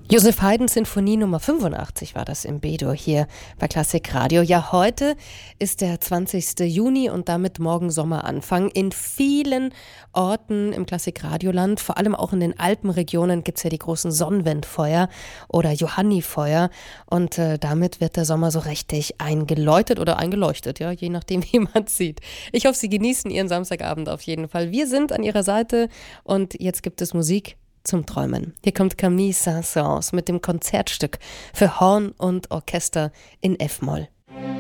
Joseph Haydn Sinfonie Nummer 85 war das im B-Dur hier bei Klassik Radio. Ja, heute ist der 20. Juni und damit morgen Sommeranfang. In vielen Orten im Klassik-Radioland, vor allem auch in den Alpenregionen, gibt es ja die großen Sonnenwendfeuer oder Johannifeuer. Und damit wird der Sommer so richtig eingeläutet oder eingeleuchtet, ja, je nachdem, wie man es sieht. Ich hoffe, Sie genießen Ihren Samstagabend auf jeden Fall. Wir sind an Ihrer Seite und jetzt gibt es Musik zum Träumen. Hier kommt Camille Saint-Saëns mit dem Konzertstück für Horn und Orchester in F-Moll.